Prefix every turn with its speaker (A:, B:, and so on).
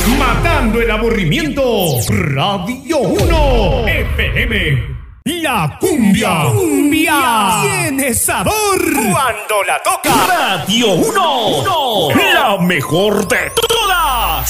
A: Matando el aburrimiento. Radio 1 FM. La cumbia. Tiene sabor cuando la toca. Radio 1. La mejor de todas.